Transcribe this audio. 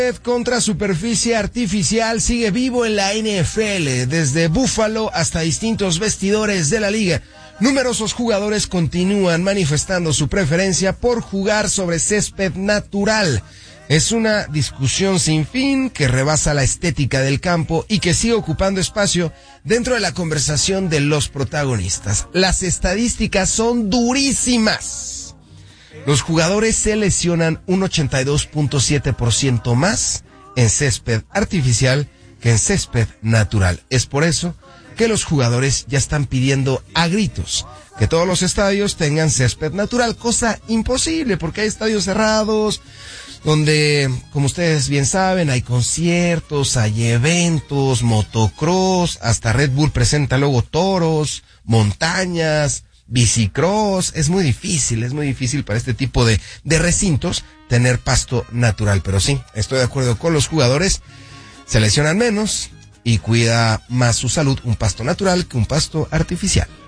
Contra superficie artificial sigue vivo en la NFL, desde Buffalo hasta distintos vestidores de la liga. Numerosos jugadores continúan manifestando su preferencia por jugar sobre césped natural. Es una discusión sin fin que rebasa la estética del campo y que sigue ocupando espacio dentro de la conversación de los protagonistas. Las estadísticas son durísimas. Los jugadores se lesionan un 82.7% más en césped artificial que en césped natural. Es por eso que los jugadores ya están pidiendo a gritos que todos los estadios tengan césped natural, cosa imposible porque hay estadios cerrados donde, como ustedes bien saben, hay conciertos, hay eventos, motocross, hasta Red Bull presenta luego toros, montañas, bicicross. Es muy difícil para este tipo de recintos tener pasto natural. Pero sí, estoy de acuerdo con los jugadores, se lesionan menos y cuida más su salud un pasto natural que un pasto artificial.